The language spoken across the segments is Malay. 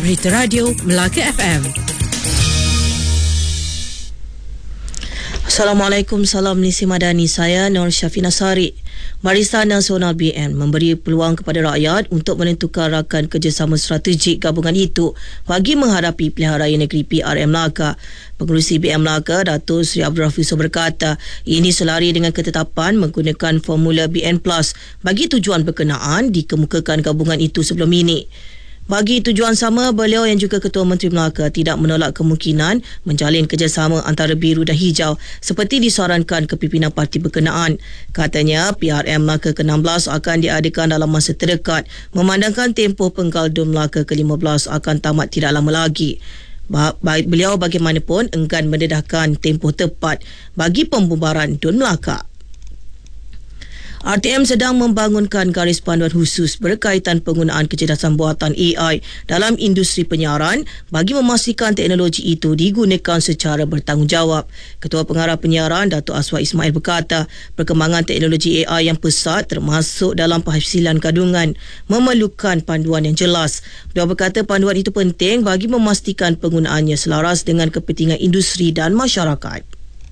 Berita Radio Melaka FM. Assalamualaikum, salam Nisi Madani. Saya Nur Syafina Sari. Barisan Nasional BN memberi peluang kepada rakyat untuk menentukan rakan kerjasama strategik gabungan itu bagi menghadapi pilihan raya negeri PRM Melaka. Pengerusi BN Melaka, Datuk Seri Abdul Rafisul berkata, ini selari dengan ketetapan menggunakan formula BN Plus bagi tujuan berkenaan dikemukakan gabungan itu sebelum ini. Bagi tujuan sama, beliau yang juga Ketua Menteri Melaka tidak menolak kemungkinan menjalin kerjasama antara biru dan hijau seperti disarankan kepimpinan parti berkenaan. Katanya, PRM Melaka ke-16 akan diadakan dalam masa terdekat memandangkan tempoh penggal DUN Melaka ke-15 akan tamat tidak lama lagi. Beliau bagaimanapun enggan mendedahkan tempoh tepat bagi pembubaran DUN Melaka. RTM sedang membangunkan garis panduan khusus berkaitan penggunaan kecerdasan buatan AI dalam industri penyiaran bagi memastikan teknologi itu digunakan secara bertanggungjawab. Ketua Pengarah Penyiaran Datuk Aswad Ismail berkata, perkembangan teknologi AI yang pesat termasuk dalam penghasilan kandungan memerlukan panduan yang jelas. Beliau berkata panduan itu penting bagi memastikan penggunaannya selaras dengan kepentingan industri dan masyarakat.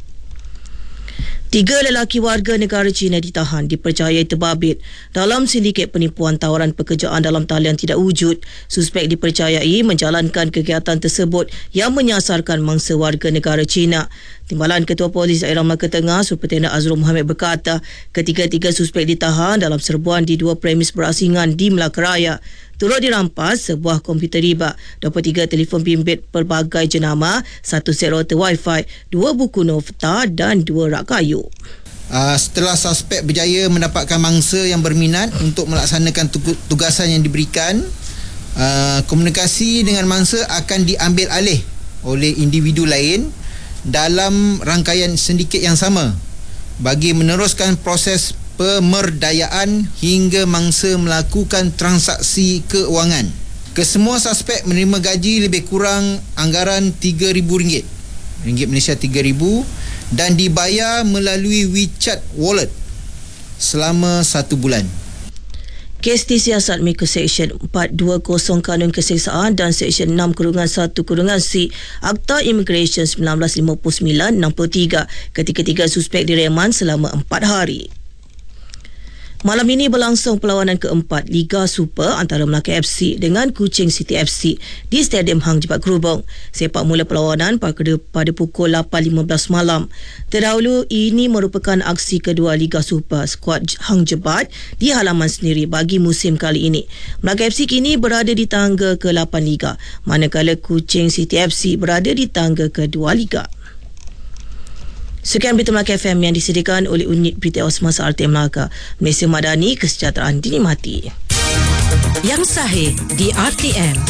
3 lelaki warga negara China ditahan dipercayai terbabit dalam sindiket penipuan tawaran pekerjaan dalam talian tidak wujud. Suspek dipercayai menjalankan kegiatan tersebut yang menyasarkan mangsa warga negara China. Timbalan Ketua Polis Daerah Melaka Tengah, Superintendent Azrul Mohamad berkata, ketiga-tiga suspek ditahan dalam serbuan di 2 premis berasingan di Melaka Raya. Turut dirampas sebuah komputer riba, 23 telefon bimbit pelbagai jenama, 1 set router Wi-Fi, 2 buku nota dan 2 rak kayu. Setelah suspek berjaya mendapatkan mangsa yang berminat untuk melaksanakan tugasan yang diberikan, komunikasi dengan mangsa akan diambil alih oleh individu lain dalam rangkaian sindiket yang sama bagi meneruskan proses pemerdayaan hingga mangsa melakukan transaksi keuangan. Kesemua suspek menerima gaji lebih kurang anggaran RM3,000, ringgit Malaysia RM3,000, dan dibayar melalui WeChat Wallet selama 1 bulan. Kes disiasat mengikut Seksyen 420 Kanun Keseksaan dan Seksyen 6-1-C Akta Immigration 1959-63. Ketiga-tiga suspek direman selama 4 hari. Malam ini berlangsung perlawanan keempat Liga Super antara Melaka FC dengan Kuching City FC di Stadium Hang Jebat Kerubong. Sepak mula perlawanan pada pukul 8.15 malam. Terdahulu, ini merupakan aksi kedua Liga Super skuad Hang Jebat di halaman sendiri bagi musim kali ini. Melaka FC kini berada di tangga ke-8 Liga, manakala Kuching City FC berada di tangga ke-2 Liga. Sekian Berita Melaka FM yang disediakan oleh Unit Berita Semasa RTM Melaka. Malaysia Madani, kesejahteraan dinikmati. Yang sahih di RTM.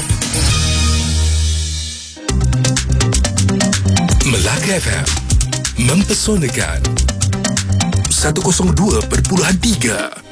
Melaka FM mempesonakan 102.3